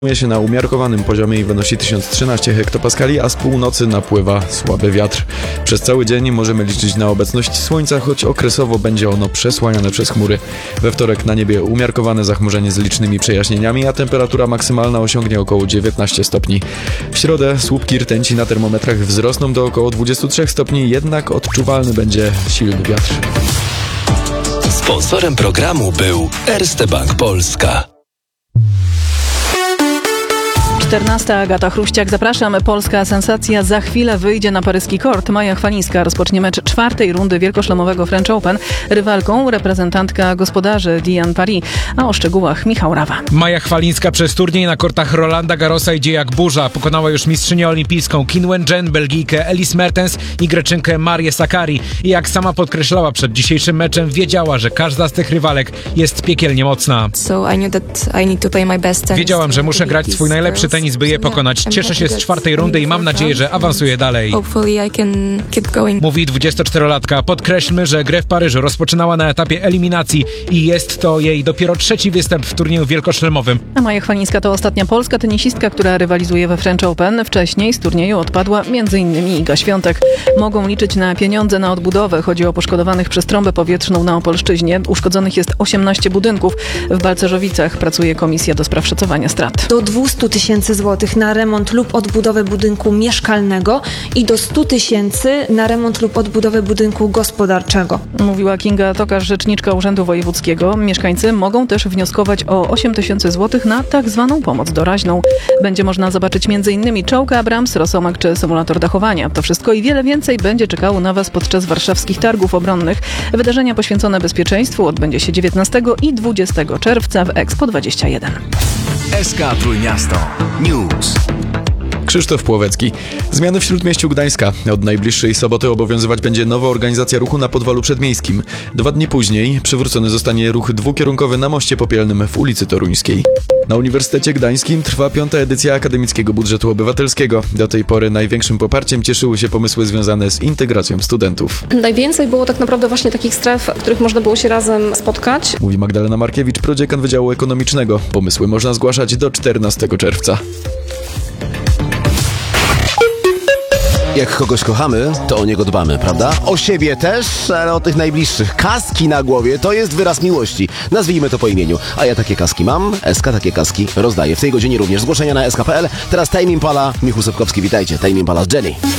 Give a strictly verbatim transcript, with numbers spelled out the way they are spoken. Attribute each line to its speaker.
Speaker 1: Utrzymuje się na umiarkowanym poziomie i wynosi tysiąc trzynaście hektopaskali, a z północy napływa słaby wiatr. Przez cały dzień możemy liczyć na obecność słońca, choć okresowo będzie ono przesłaniane przez chmury. We wtorek na niebie umiarkowane zachmurzenie z licznymi przejaśnieniami, a temperatura maksymalna osiągnie około dziewiętnaście stopni. W środę słupki rtęci na termometrach wzrosną do około dwudziestu trzech stopni, jednak odczuwalny będzie silny wiatr.
Speaker 2: Sponsorem programu był Erste Bank Polska.
Speaker 3: czternasta Agata Chruściak, zapraszam. Polska sensacja za chwilę wyjdzie na paryski kort. Maja Chwalińska rozpocznie mecz czwartej rundy wielkoszlemowego French Open. Rywalką reprezentantka gospodarzy Diane Paris. A o szczegółach Michał Rawa.
Speaker 4: Maja Chwalińska przez turniej na kortach Rolanda Garrosa idzie jak burza. Pokonała już mistrzynię olimpijską Qin Wen-jen, Belgijkę Elise Mertens i Greczynkę Marię Sakkari. I jak sama podkreślała przed dzisiejszym meczem, wiedziała, że każda z tych rywalek jest piekielnie mocna. Wiedziałam, że muszę grać swój najlepszy tenis, by je pokonać. Cieszę się z czwartej rundy i mam nadzieję, że awansuję dalej. Mówi dwudziestoczterolatka. Podkreślmy, że grę w Paryżu rozpoczynała na etapie eliminacji i jest to jej dopiero trzeci występ w turnieju wielkoszlemowym.
Speaker 3: A Maja Chwalińska to ostatnia polska tenisistka, która rywalizuje we French Open. Wcześniej z turnieju odpadła między innymi Iga Świątek. Mogą liczyć na pieniądze na odbudowę. Chodzi o poszkodowanych przez trąbę powietrzną na Opolszczyźnie. Uszkodzonych jest osiemnaście budynków. W Balcerzowicach pracuje komisja do spraw szacowania strat.
Speaker 5: Do dwieście tysięcy złotych na remont lub odbudowę budynku mieszkalnego i do stu tysięcy na remont lub odbudowę budynku gospodarczego.
Speaker 3: Mówiła Kinga Tokarz, rzeczniczka Urzędu Wojewódzkiego. Mieszkańcy mogą też wnioskować o osiem tysięcy złotych na tak zwaną pomoc doraźną. Będzie można zobaczyć między innymi czołg Abrams, rosomak czy symulator dachowania. To wszystko i wiele więcej będzie czekało na Was podczas warszawskich targów obronnych. Wydarzenia poświęcone bezpieczeństwu odbędzie się dziewiętnastego i dwudziestego czerwca w Expo dwadzieścia jeden.
Speaker 2: S K Trójmiasto News.
Speaker 1: Krzysztof Płowecki. Zmiany w Śródmieściu Gdańska. Od najbliższej soboty obowiązywać będzie nowa organizacja ruchu na Podwalu Przedmiejskim. Dwa dni później przywrócony zostanie ruch dwukierunkowy na Moście Popielnym w ulicy Toruńskiej. Na Uniwersytecie Gdańskim trwa piąta edycja Akademickiego Budżetu Obywatelskiego. Do tej pory największym poparciem cieszyły się pomysły związane z integracją studentów.
Speaker 6: Najwięcej było tak naprawdę właśnie takich stref, w których można było się razem spotkać.
Speaker 1: Mówi Magdalena Markiewicz, prodziekan Wydziału Ekonomicznego. Pomysły można zgłaszać do czternastego czerwca.
Speaker 7: Jak kogoś kochamy, to o niego dbamy, prawda? O siebie też, ale o tych najbliższych. Kaski na głowie to jest wyraz miłości. Nazwijmy to po imieniu. A ja takie kaski mam, S K takie kaski rozdaję. W tej godzinie również zgłoszenia na S K kropka P L. Teraz Tame Impala, Michał Sepkowski, witajcie. Tame Impala z Jenny.